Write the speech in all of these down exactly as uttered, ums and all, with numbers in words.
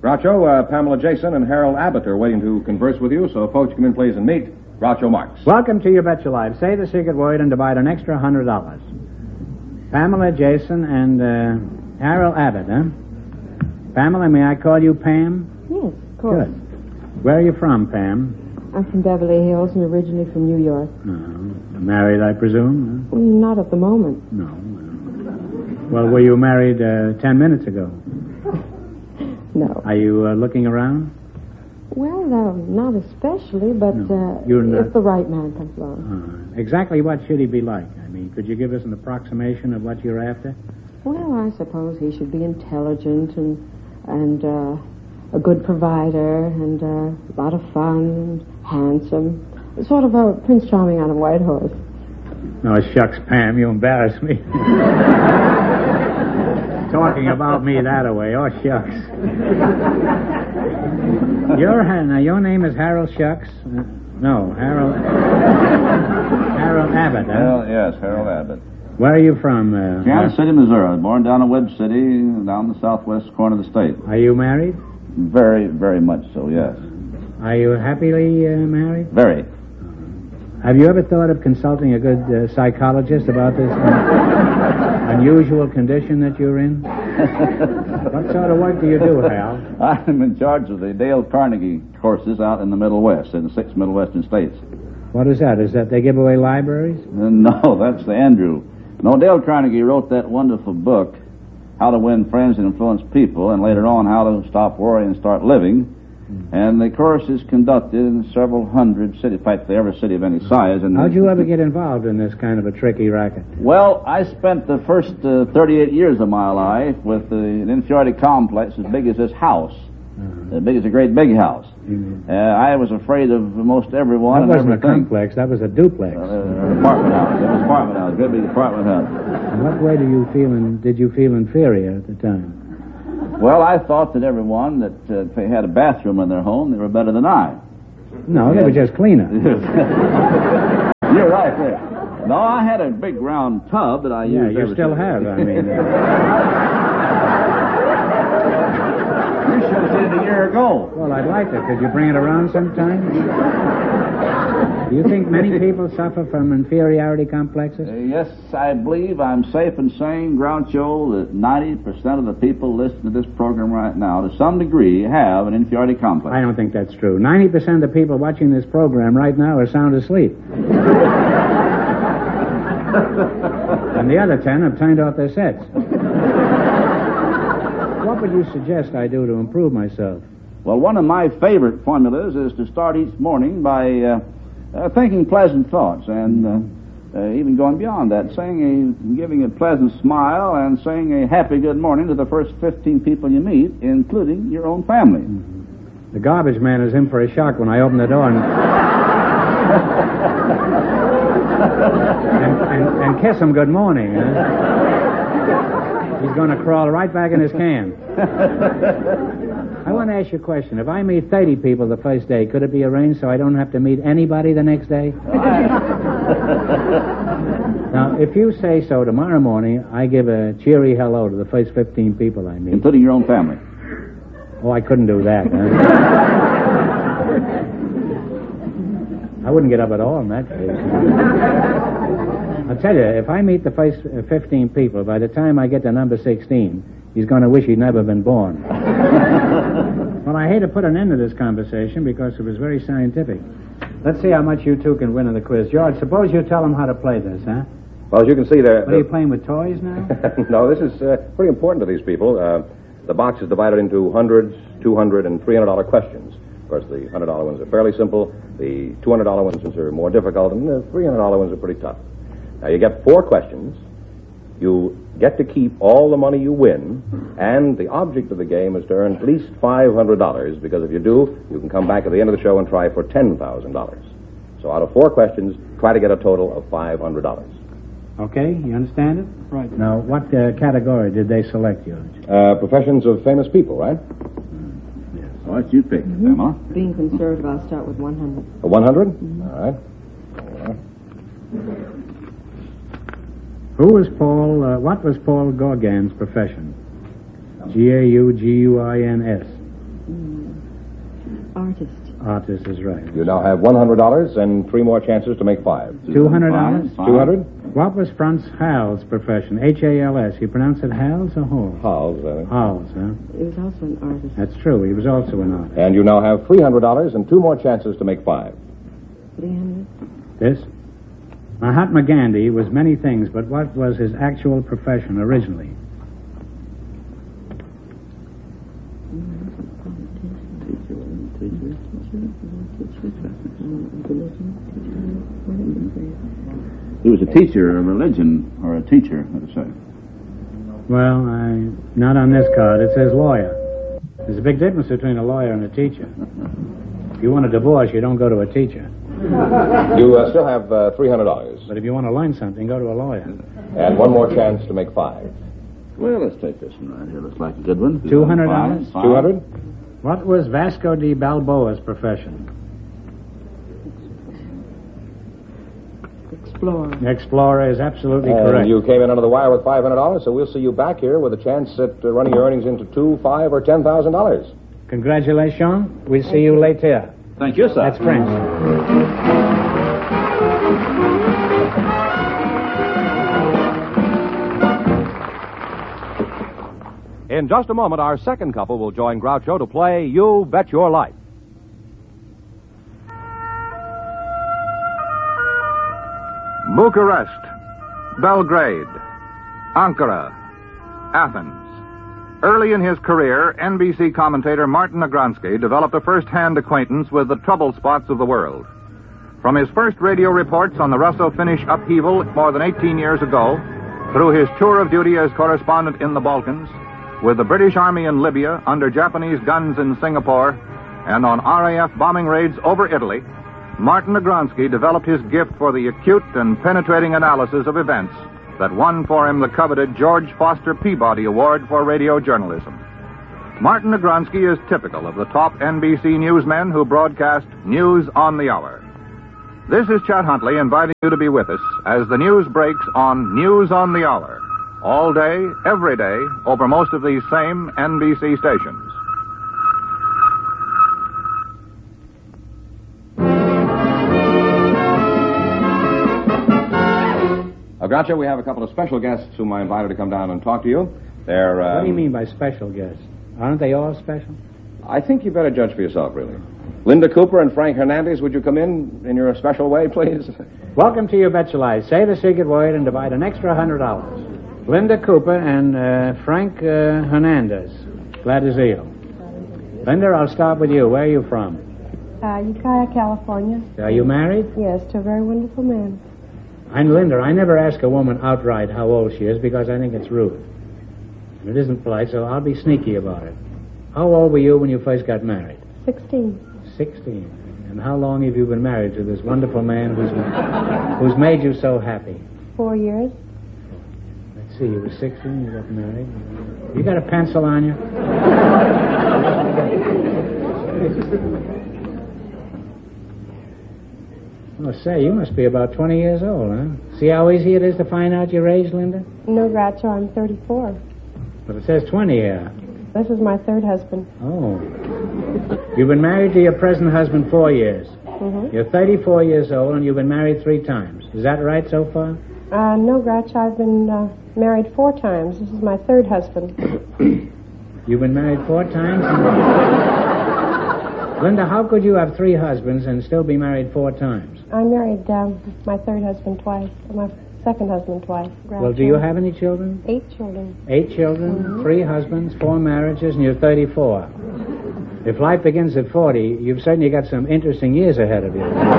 Groucho, uh, Pamela Jason and Harold Abbott are waiting to converse with you, so folks, come in, please, and meet Groucho Marx. Welcome to You Bet Your Life. Say the secret word and divide an extra one hundred dollars. Pamela Jason and uh, Harold Abbott, huh? Pamela, may I call you Pam? Yes, of course. Good. Where are you from, Pam? I'm from Beverly Hills and originally from New York. No. Married, I presume? Huh? Not at the moment. No. Well, were you married uh, ten minutes ago? No. Are you uh, looking around? Well, uh, not especially, but No. uh, You're not... if the right man comes along. Uh, exactly what should he be like? I mean, could you give us an approximation of what you're after? Well, I suppose he should be intelligent and and uh, a good provider and uh, a lot of fun and handsome. Sort of a Prince Charming on a white horse. Oh, shucks, Pam, you embarrass me. Talking about me that way. Oh, shucks. Your, now, your name is Harold Shucks? Uh, no, Harold... Harold Abbott, huh? Well, yes, Harold Abbott. Where are you from? Uh, Kansas City, Missouri. Born down in Webb City, down the southwest corner of the state. Are you married? Very, very much so, yes. Are you happily uh, married? Very. Have you ever thought of consulting a good uh, psychologist about this uh, unusual condition that you're in? What sort of work do you do, Hal? I'm in charge of the Dale Carnegie courses out in the Middle West, in the six Middle Western states. What is that? Is that they give away libraries? Uh, no, that's the Andrew. No, Dale Carnegie wrote that wonderful book, How to Win Friends and Influence People, and later on, How to Stop Worrying and Start Living. And the course is conducted in several hundred cities, practically every city of any size. And how'd you ever get involved in this kind of a tricky racket? Well, I spent the first uh, thirty-eight years of my life with uh, an inferiority complex as big as this house, uh-huh. as big as a great big house. Mm-hmm. Uh, I was afraid of most everyone. That wasn't and everything. a complex, that was a duplex. Uh, uh, apartment house. It was an apartment house, great big apartment house. In what way do you feel? In, did you feel inferior at the time? Well, I thought that everyone that uh, if they had a bathroom in their home, they were better than I. No, they were just cleaner. You're right there. No, I had a big round tub that I yeah, used. Yeah, you still have. I mean, uh... you should have seen it a year ago. Well, I'd like it. Could you bring it around sometime? Do you think many people suffer from inferiority complexes? Uh, yes, I believe I'm safe in saying, Groucho, that ninety percent of the people listening to this program right now, to some degree, have an inferiority complex. I don't think that's true. ninety percent of the people watching this program right now are sound asleep. And the other ten have turned off their sets. What would you suggest I do to improve myself? Well, one of my favorite formulas is to start each morning by... Uh, Uh, thinking pleasant thoughts, and uh, uh, even going beyond that, saying a, giving a pleasant smile and saying a happy good morning to the first fifteen people you meet, including your own family. Mm-hmm. The garbage man is in for a shock when I open the door and and, and, and kiss him good morning. Huh? He's going to crawl right back in his can. I want to ask you a question. If I meet thirty people the first day, could it be arranged so I don't have to meet anybody the next day? Now, if you say so tomorrow morning, I give a cheery hello to the first fifteen people I meet. Including your own family? Oh, I couldn't do that. Huh? I wouldn't get up at all in that case. I'll tell you, if I meet the first fifteen people, by the time I get to number sixteen, he's going to wish he'd never been born. Well, I hate to put an end to this conversation because it was very scientific. Let's see how much you two can win in the quiz. George, suppose you tell them how to play this, huh? Well, as you can see there... What, are you playing with toys now? No, this is uh, pretty important to these people. Uh, the box is divided into hundreds, two hundred, and three hundred dollar questions. Of course, the one hundred dollar ones are fairly simple. The two hundred dollar ones are more difficult, and the three hundred dollar ones are pretty tough. Now, you get four questions. You get to keep all the money you win, and the object of the game is to earn at least five hundred dollars, because if you do, you can come back at the end of the show and try for ten thousand dollars. So out of four questions, try to get a total of five hundred dollars. Okay, you understand it? Right. Now, what uh, category did they select, George? Uh, professions of famous people, right? Yes. Well, what you pick, Mm-hmm. Emma? Being conservative, I'll start with one hundred. A one hundred? Mm-hmm. All right. All right. Who was Paul, uh, what was Paul Gauguin's profession? G A U G U I N S. Mm. Artist. Artist is right. You now have one hundred dollars and three more chances to make five. two hundred dollars? two hundred? What was Franz Hals' profession? H A L S. You pronounce it Hals or Hals? Hals, I think. Hals, huh? He was also an artist. That's true. He was also an artist. And you now have three hundred dollars and two more chances to make five. three hundred? This? Mahatma Gandhi was many things, but what was his actual profession originally? He was a teacher of religion, or a teacher, let's say. Well, I not on this card. It says lawyer. There's a big difference between a lawyer and a teacher. If you want a divorce, you don't go to a teacher. You uh, still have uh, three hundred dollars. But if you want to learn something, go to a lawyer. And one more chance to make five. Well, let's take this one right here. Looks like a good one. two hundred dollars? Five. two hundred? What was Vasco de Balboa's profession? Explorer. Explorer is absolutely And correct. you came in under the wire with five hundred dollars, so we'll see you back here with a chance at uh, running your earnings into two, five, or ten thousand dollars. Congratulations. We'll see you later. Thank you, sir. That's French. In just a moment, our second couple will join Groucho to play You Bet Your Life. Bucharest, Belgrade, Ankara, Athens. Early in his career, N B C commentator Martin Agronsky developed a first-hand acquaintance with the trouble spots of the world. From his first radio reports on the Russo-Finnish upheaval more than eighteen years ago, through his tour of duty as correspondent in the Balkans, with the British Army in Libya under Japanese guns in Singapore, and on R A F bombing raids over Italy, Martin Agronsky developed his gift for the acute and penetrating analysis of events that won for him the coveted George Foster Peabody Award for radio journalism. Martin Agronsky is typical of the top N B C newsmen who broadcast News on the Hour. This is Chet Huntley inviting you to be with us as the news breaks on News on the Hour, all day, every day, over most of these same N B C stations. Uh, Groucho, we have a couple of special guests whom I invited to come down and talk to you. They're, um, What do you mean by special guests? Aren't they all special? I think you better judge for yourself, really. Linda Cooper and Frank Hernandez, would you come in in your special way, please? Welcome to You Bet Your Life. Say the secret word and divide an extra one hundred dollars. Linda Cooper and uh, Frank uh, Hernandez. Glad to see you. Linda, I'll start with you. Where are you from? Uh, Ukiah, California. Are you married? Yes, to a very wonderful man. I'm Linda. I never ask a woman outright how old she is because I think it's rude. And it isn't polite, so I'll be sneaky about it. How old were you when you first got married? Sixteen. Sixteen. And how long have you been married to this wonderful man who's, who's made you so happy? Four years. Let's see, you were sixteen, you got married. You got a pencil on you? Oh, say, you must be about twenty years old, huh? See how easy it is to find out your age, Linda? No, Groucho, I'm thirty-four. But it says twenty here. This is my third husband. Oh. You've been married to your present husband four years. Mm-hmm. You're thirty-four years old, and you've been married three times. Is that right so far? Uh, no, Groucho, I've been uh, married four times. This is my third husband. You've been married four times? Linda, how could you have three husbands and still be married four times? I married um, my third husband twice, my second husband twice. Groucho. Well, do you have any children? Eight children. Eight children, Mm-hmm. three husbands, four marriages, and you're thirty-four. If life begins at forty, you've certainly got some interesting years ahead of you.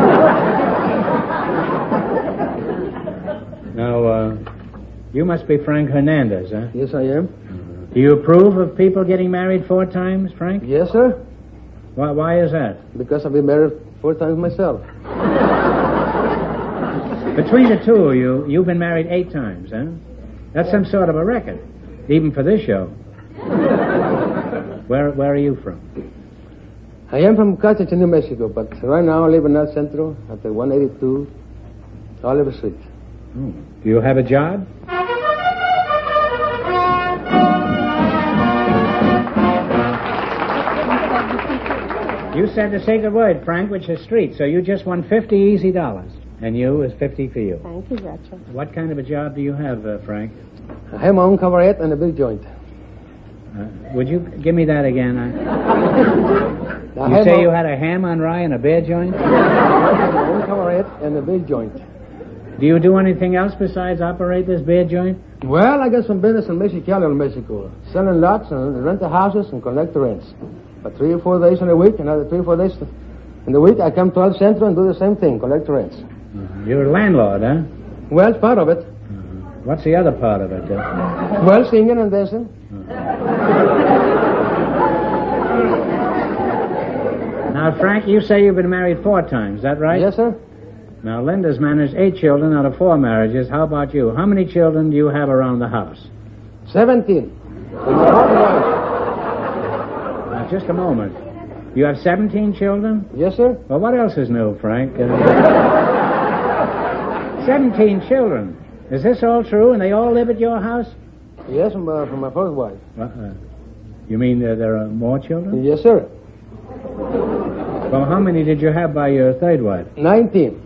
Now, uh, you must be Frank Hernandez, huh? Yes, I am. Do you approve of people getting married four times, Frank? Yes, sir. Why, why is that? Because I've been married four times myself. Between the two of you, you've been married eight times, huh? That's some sort of a record, even for this show. Where Where are you from? I am from Carthage, New Mexico, but right now I live in El Centro at the one eighty-two Oliver Street. Oh. Do you have a job? You said the sacred word, Frank, which is street, so you just won fifty easy dollars. And you is fifty for you. Thank you, Gretchen. What kind of a job do you have, uh, Frank? I have my own cabaret and a big joint. Uh, would you give me that again? I... I you have say my- you had a ham on rye and a beer joint? I have my own cabaret and a big joint. Do you do anything else besides operate this beer joint? Well, I got some business in Mexicali, Mexico. Selling lots and rent the houses and collect the rents. But three or four days in a week, another three or four days in the week, I come to El Centro and do the same thing, collect the rents. Uh-huh. You're a landlord, huh? Well, it's part of it. Uh-huh. What's the other part of it? Uh? Well, singing and dancing. Now, Frank, you say you've been married four times, is that right? Yes, sir. Now, Linda's managed eight children out of four marriages. How about you? How many children do you have around the house? Seventeen. Now, just a moment. You have seventeen children? Yes, sir. Well, what else is new, Frank? Uh, seventeen children. Is this all true, and they all live at your house? Yes, from, uh, from my first wife. Uh, uh, you mean uh, there are more children? Yes, sir. Well, how many did you have by your third wife? Nineteen.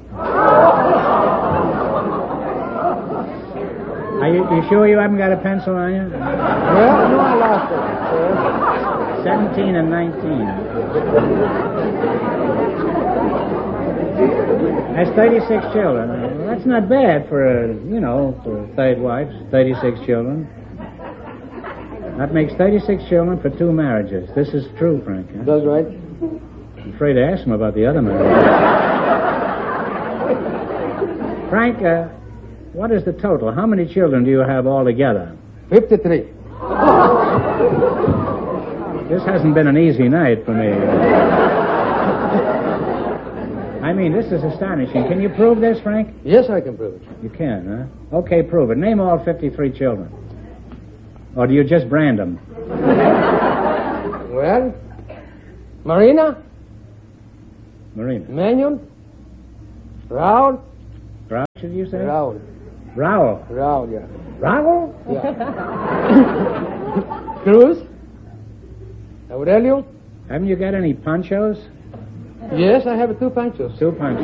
Are you, you sure you haven't got a pencil on you? Well, no, I lost it. Seventeen and nineteen. That's thirty-six children. Well, that's not bad for a, you know, for a third wife. Thirty-six children. That makes thirty-six children for two marriages. This is true, Frank. Huh? That's right. I'm afraid to ask him about the other marriage. Frank, uh, what is the total? How many children do you have altogether? Fifty-three. This hasn't been an easy night for me. I mean, this is astonishing. Can you prove this, Frank? Yes, I can prove it. You can, huh? Okay, prove it. Name all fifty-three children. Or do you just brand them? Well, Marina, Marina. Manuel, Raul, Raul, should you say? Raul, Raul. Raul, yeah. Raul? Yeah. Cruz, Aurelio. Haven't you got any ponchos? Yes, I have two panchos. Two ponchos.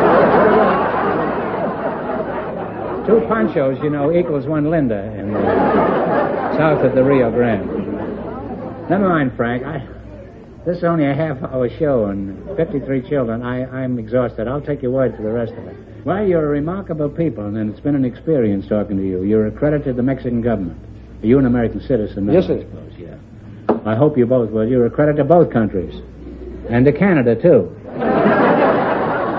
Two ponchos, you know, equals one Linda in the south of the Rio Grande. Never mind, Frank. I, this is only a half-hour show and fifty-three children. I, I'm exhausted. I'll take your word for the rest of it. Well, you're a remarkable people, and it's been an experience talking to you. You're a credit to the Mexican government. You're an American citizen now, Yes, sir. I suppose, yeah. I hope you both will. You're a credit to both countries. And to Canada, too.